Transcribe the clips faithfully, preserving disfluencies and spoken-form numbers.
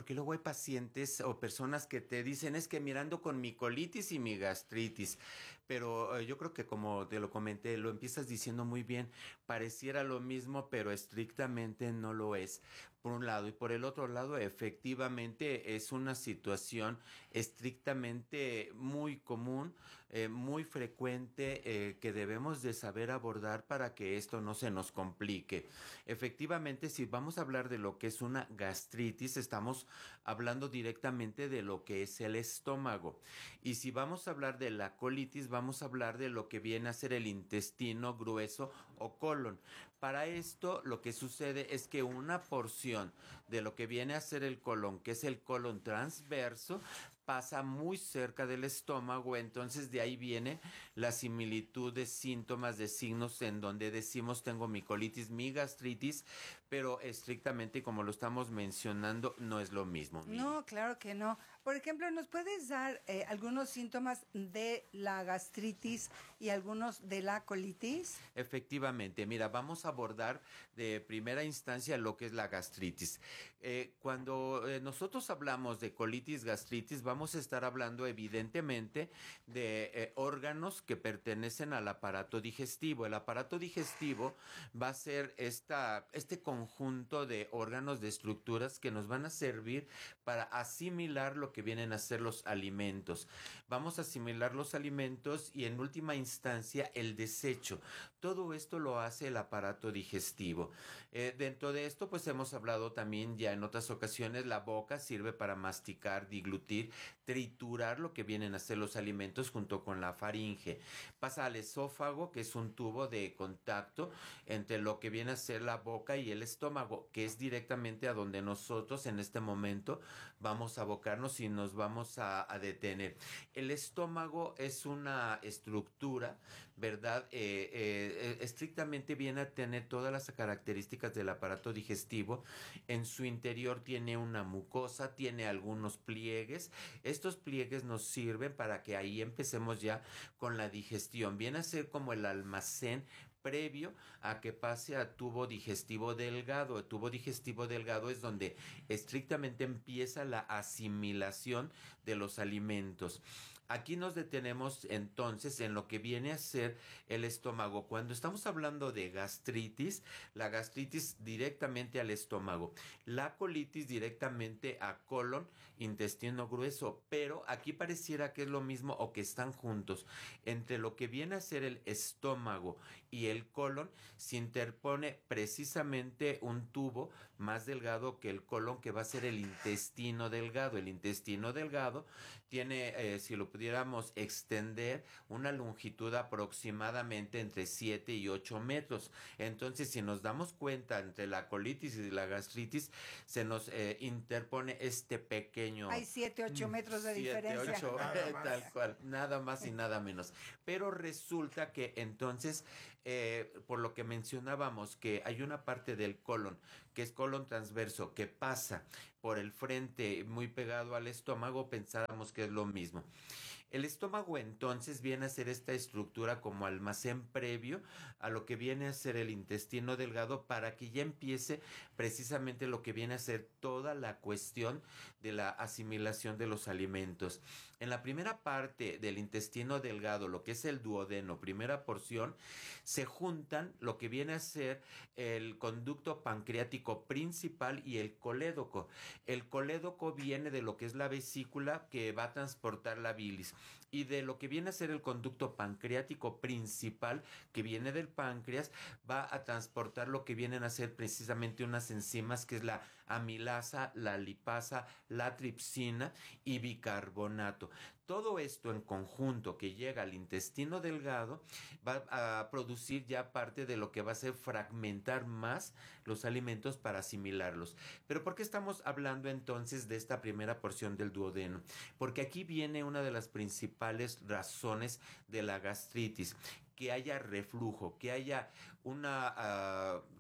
porque luego hay pacientes o personas que te dicen, es que mirando con mi colitis y mi gastritis, pero eh, yo creo que como te lo comenté, lo empiezas diciendo muy bien, pareciera lo mismo, pero estrictamente no lo es, por un lado, y por el otro lado, efectivamente es una situación estrictamente muy común, eh, muy frecuente, eh, que debemos de saber abordar para que esto no se nos complique. Efectivamente, si vamos a hablar de lo que es una gastritis, estamos hablando directamente de lo que es el estómago. Y si vamos a hablar de la colitis, vamos a hablar de lo que viene a ser el intestino grueso o colon. Para esto, lo que sucede es que una porción de lo que viene a ser el colon, que es el colon transverso, pasa muy cerca del estómago, entonces de ahí viene la similitud de síntomas, de signos en donde decimos tengo mi colitis, mi gastritis, pero estrictamente como lo estamos mencionando no es lo mismo. Miri. No, claro que no. Por ejemplo, ¿nos puedes dar eh, algunos síntomas de la gastritis y algunos de la colitis? Efectivamente, mira, vamos a abordar de primera instancia lo que es la gastritis. Eh, cuando eh, nosotros hablamos de colitis, gastritis, vamos a estar hablando evidentemente de eh, órganos que pertenecen al aparato digestivo. El aparato digestivo va a ser esta, este conjunto de órganos, de estructuras que nos van a servir para asimilar lo que vienen a ser los alimentos. Vamos a asimilar los alimentos y en última instancia el desecho. Todo esto lo hace el aparato digestivo. Eh, dentro de esto, pues hemos hablado también ya en otras ocasiones, la boca sirve para masticar, diglutir, triturar lo que vienen a ser los alimentos junto con la faringe. Pasa al esófago, que es un tubo de contacto entre lo que viene a ser la boca y el estómago, que es directamente a donde nosotros en este momento vamos a abocarnos y nos vamos a, a detener. El estómago es una estructura, ¿verdad? Eh, eh, estrictamente viene a tener todas las características del aparato digestivo. En su interior tiene una mucosa, tiene algunos pliegues. Estos pliegues nos sirven para que ahí empecemos ya con la digestión. Viene a ser como el almacén previo a que pase a tubo digestivo delgado. El tubo digestivo delgado es donde estrictamente empieza la asimilación de los alimentos. Aquí nos detenemos entonces en lo que viene a ser el estómago. Cuando estamos hablando de gastritis, la gastritis directamente al estómago, la colitis directamente a colon, intestino grueso, pero aquí pareciera que es lo mismo o que están juntos. Entre lo que viene a ser el estómago y el colon se interpone precisamente un tubo más delgado que el colon, que va a ser el intestino delgado. El intestino delgado tiene, eh, si lo pudiéramos extender, una longitud aproximadamente entre siete y ocho metros. Entonces, si nos damos cuenta entre la colitis y la gastritis, se nos eh, interpone este pequeño... Hay siete, ocho metros de siete, diferencia. ocho, tal cual, nada más y nada menos. Pero resulta que entonces, eh, por lo que mencionábamos, que hay una parte del colon, que es colon transverso, que pasa por el frente muy pegado al estómago, pensábamos que es lo mismo. El estómago entonces viene a ser esta estructura como almacén previo a lo que viene a ser el intestino delgado, para que ya empiece precisamente lo que viene a ser toda la cuestión de la asimilación de los alimentos. En la primera parte del intestino delgado, lo que es el duodeno, primera porción, se juntan lo que viene a ser el conducto pancreático principal y el colédoco. El colédoco viene de lo que es la vesícula, que va a transportar la bilis, y de lo que viene a ser el conducto pancreático principal, que viene del páncreas, va a transportar lo que vienen a ser precisamente unas enzimas, que es la amilasa, la lipasa, la tripsina y bicarbonato. Todo esto en conjunto que llega al intestino delgado va a producir ya parte de lo que va a ser fragmentar más los alimentos para asimilarlos. Pero ¿por qué estamos hablando entonces de esta primera porción del duodeno? Porque aquí viene una de las principales razones de la gastritis: que haya reflujo, que haya una uh,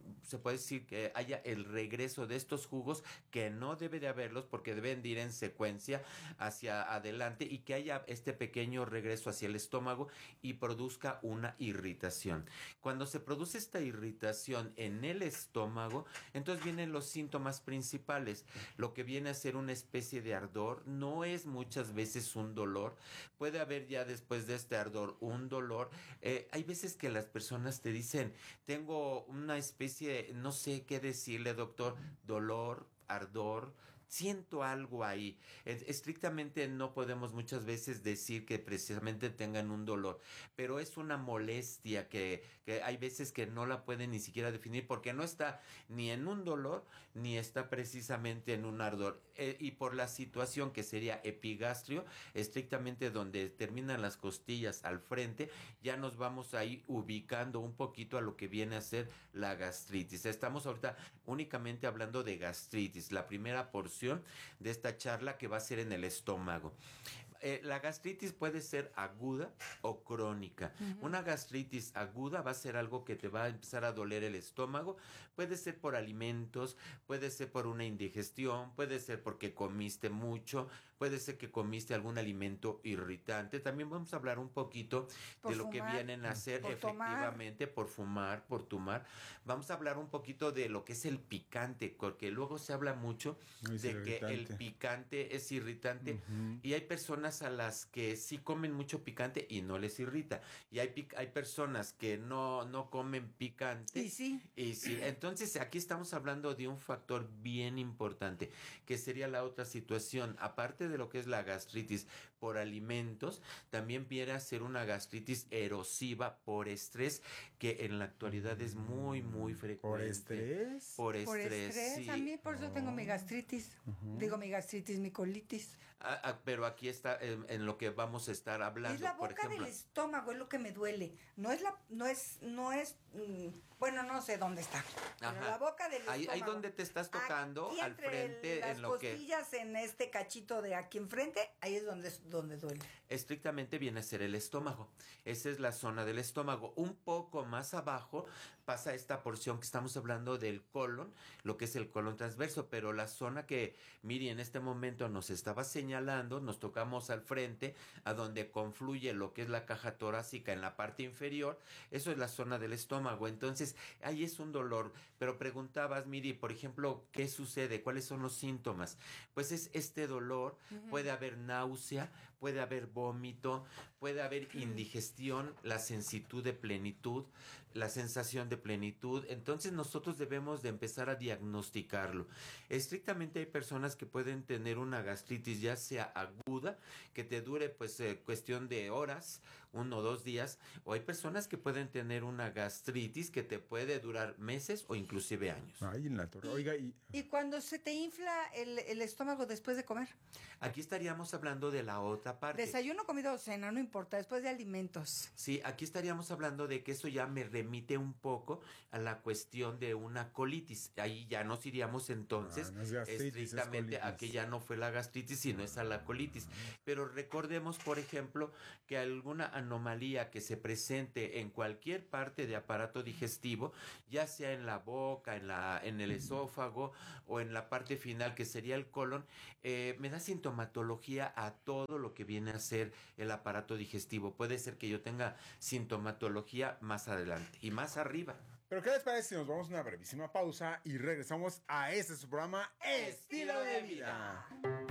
se puede decir que haya el regreso de estos jugos, que no debe de haberlos porque deben de ir en secuencia hacia adelante, y que haya este pequeño regreso hacia el estómago y produzca una irritación. Cuando se produce esta irritación en el estómago, entonces vienen los síntomas principales, lo que viene a ser una especie de ardor. No es muchas veces un dolor, puede haber ya después de este ardor un dolor. Eh, hay veces que las personas te dicen, tengo una especie, no sé qué decirle, doctor, dolor, ardor, siento algo ahí. Estrictamente no podemos muchas veces decir que precisamente tengan un dolor, pero es una molestia que, que hay veces que no la pueden ni siquiera definir, porque no está ni en un dolor ni está precisamente en un ardor. Eh, y por la situación que sería epigastrio, estrictamente donde terminan las costillas al frente, ya nos vamos ahí ubicando un poquito a lo que viene a ser la gastritis. Estamos ahorita únicamente hablando de gastritis, la primera porción de esta charla, que va a ser en el estómago. Eh, la gastritis puede ser aguda o crónica. Uh-huh. Una gastritis aguda va a ser algo que te va a empezar a doler el estómago. Puede ser por alimentos, puede ser por una indigestión, puede ser porque comiste mucho, puede ser que comiste algún alimento irritante. También vamos a hablar un poquito por de fumar, lo que vienen a hacer por efectivamente tomar. por fumar, por tomar. Vamos a hablar un poquito de lo que es el picante, porque luego se habla mucho es de irritante. Que el picante es irritante, uh-huh. y hay personas a las que sí comen mucho picante y no les irrita, y hay pic- hay personas que no, no comen picante y sí. y sí. Entonces aquí estamos hablando de un factor bien importante, que sería la otra situación, aparte de lo que es la gastritis por alimentos, también viene a ser una gastritis erosiva por estrés, que en la actualidad es muy muy frecuente. ¿Por estrés? Por estrés, por estrés, sí. A mí por eso oh. tengo mi gastritis, uh-huh. digo mi gastritis, mi colitis. Ah, ah, pero aquí está en, en lo que vamos a estar hablando. Es la boca por ejemplo. del estómago, es lo que me duele. No es la, no es, no es, mm, bueno, no sé dónde está. Pero la boca del ahí, estómago. Ahí donde te estás tocando, aquí al frente, el, las en lo que. Las costillas en este cachito de aquí enfrente, ahí es donde, donde duele. Estrictamente viene a ser el estómago. Esa es la zona del estómago. Un poco más abajo pasa esta porción que estamos hablando del colon, lo que es el colon transverso, pero la zona que Miri en este momento nos estaba señalando, nos tocamos al frente, a donde confluye lo que es la caja torácica en la parte inferior, eso es la zona del estómago. Entonces, ahí es un dolor. Pero preguntabas, Miri, por ejemplo, ¿qué sucede? ¿Cuáles son los síntomas? Pues es este dolor, uh-huh. puede haber náusea, puede haber vómito, puede haber indigestión, la sensitud de plenitud, la sensación de plenitud. Entonces nosotros debemos de empezar a diagnosticarlo. Estrictamente hay personas que pueden tener una gastritis ya sea aguda, que te dure pues eh, cuestión de horas, uno o dos días, o hay personas que pueden tener una gastritis que te puede durar meses o inclusive años. Ay, en la torre. Oiga, y... ¿Y cuando se te infla el, el estómago después de comer? Aquí estaríamos hablando de la otra parte. Desayuno, comida o cena, no importa, después de alimentos. Sí, aquí estaríamos hablando de que eso ya me remite un poco a la cuestión de una colitis. Ahí ya nos iríamos entonces ah, no es gastritis, estrictamente es a que ya no fue la gastritis, sino es a la colitis. Pero recordemos, por ejemplo, que alguna anomalía que se presente en cualquier parte de aparato digestivo, ya sea en la boca, en la, en el esófago o en la parte final que sería el colon, eh, me da sintomatología a todo lo que viene a ser el aparato digestivo. Puede ser que yo tenga sintomatología más adelante y más arriba. Pero ¿qué les parece si nos vamos a una brevísima pausa y regresamos a este su programa Estilo de Vida?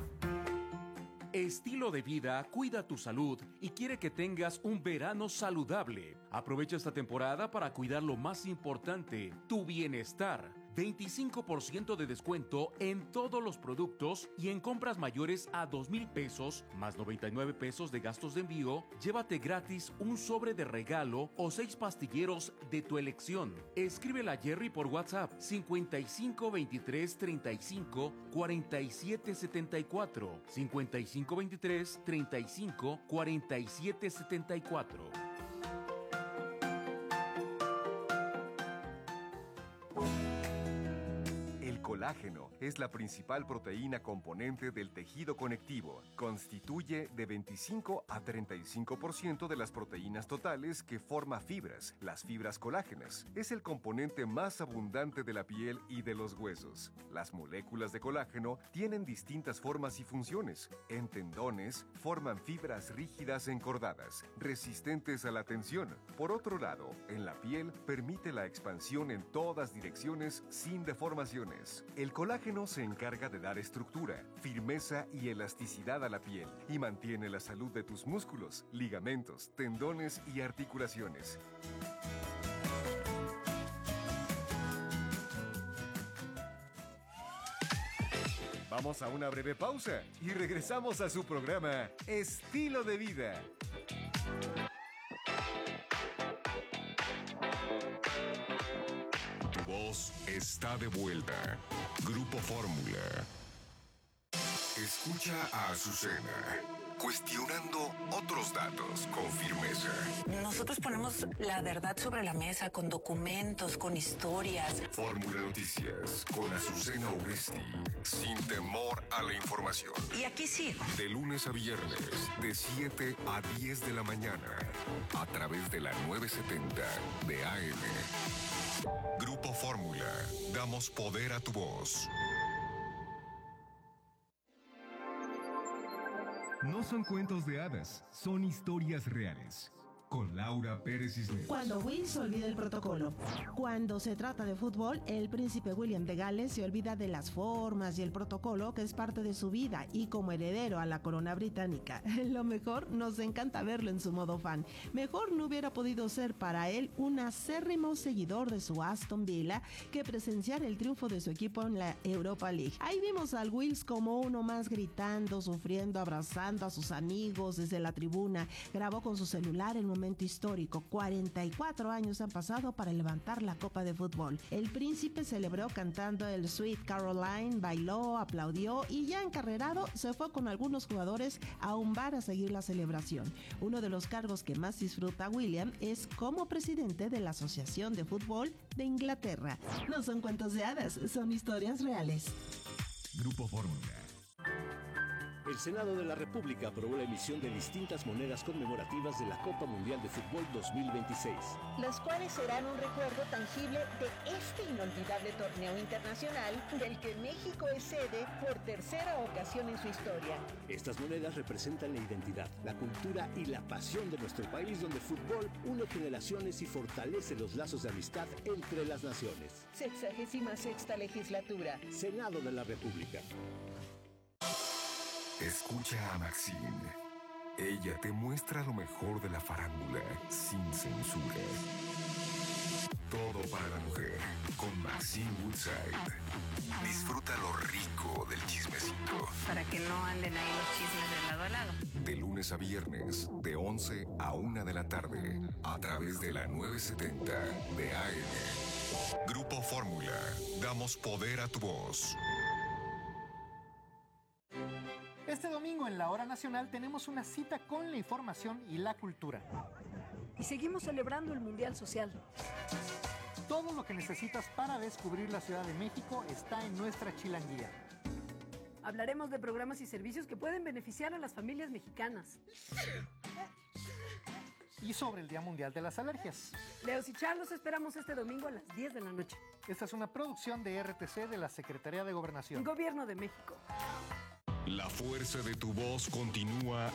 Estilo de Vida cuida tu salud y quiere que tengas un verano saludable. Aprovecha esta temporada para cuidar lo más importante, tu bienestar. veinticinco por ciento de descuento en todos los productos y en compras mayores a dos mil pesos, más noventa y nueve pesos de gastos de envío, llévate gratis un sobre de regalo o seis pastilleros de tu elección. Escríbela a Jerry por WhatsApp cincuenta y cinco veintitrés treinta y cinco cuarenta y siete setenta y cuatro, cincuenta y cinco veintitrés treinta y cinco cuarenta y siete setenta y cuatro. colágeno es la principal proteína componente del tejido conectivo. Constituye de veinticinco a treinta y cinco por ciento de las proteínas totales que forma fibras, las fibras colágenas. Es el componente más abundante de la piel y de los huesos. Las moléculas de colágeno tienen distintas formas y funciones. En tendones, forman fibras rígidas encordadas, resistentes a la tensión. Por otro lado, en la piel permite la expansión en todas direcciones sin deformaciones. El colágeno se encarga de dar estructura, firmeza y elasticidad a la piel y mantiene la salud de tus músculos, ligamentos, tendones y articulaciones. Vamos a una breve pausa y regresamos a su programa Estilo de Vida. Tu voz está de vuelta. Grupo Fórmula. Escucha a Azucena, cuestionando otros datos con firmeza. Nosotros ponemos la verdad sobre la mesa con documentos, con historias. Fórmula Noticias con Azucena Uresti, sin temor a la información. Y aquí sigo. De lunes a viernes, de siete a diez de la mañana, a través de la novecientos setenta de A M. Grupo Fórmula, damos poder a tu voz. No son cuentos de hadas, son historias reales. Con Laura Pérez Cisneros. Cuando Will se olvida el protocolo. Cuando se trata de fútbol, el príncipe William de Gales se olvida de las formas y el protocolo que es parte de su vida y como heredero a la corona británica. Lo mejor, nos encanta verlo en su modo fan. Mejor no hubiera podido ser para él un acérrimo seguidor de su Aston Villa que presenciar el triunfo de su equipo en la Europa League. Ahí vimos al Wills como uno más gritando, sufriendo, abrazando a sus amigos desde la tribuna. Grabó con su celular el momento histórico. cuarenta y cuatro años han pasado para levantar la copa de fútbol. El príncipe celebró cantando el Sweet Caroline, bailó, aplaudió y ya encarrerado se fue con algunos jugadores a un bar a seguir la celebración. Uno de los cargos que más disfruta William es como presidente de la Asociación de Fútbol de Inglaterra. No son cuentos de hadas, son historias reales. Grupo Fórmula. El Senado de la República aprobó la emisión de distintas monedas conmemorativas de la Copa Mundial de Fútbol dos mil veintiséis. Las cuales serán un recuerdo tangible de este inolvidable torneo internacional del que México es sede por tercera ocasión en su historia. Estas monedas representan la identidad, la cultura y la pasión de nuestro país, donde el fútbol une generaciones y fortalece los lazos de amistad entre las naciones. Sexagésima sexta legislatura. Senado de la República. Escucha a Maxine. Ella te muestra lo mejor de la farándula sin censura. Todo para la mujer con Maxine Woodside. Disfruta lo rico del chismecito. Para que no anden ahí los chismes de lado a lado. De lunes a viernes, de once a una de la tarde, a través de la novecientos setenta de A M. Grupo Fórmula, damos poder a tu voz. Este domingo en la Hora Nacional tenemos una cita con la información y la cultura. Y seguimos celebrando el Mundial Social. Todo lo que necesitas para descubrir la Ciudad de México está en nuestra chilanguía. Hablaremos de programas y servicios que pueden beneficiar a las familias mexicanas. Y sobre el Día Mundial de las Alergias. Leos y Char, los esperamos este domingo a las diez de la noche. Esta es una producción de R T C de la Secretaría de Gobernación. Gobierno de México. La fuerza de tu voz continúa